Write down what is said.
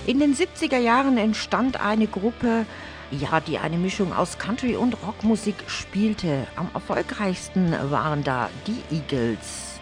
In den 70er Jahren entstand eine Gruppe, ja, die eine Mischung aus Country und Rockmusik spielte. Am erfolgreichsten waren da die Eagles.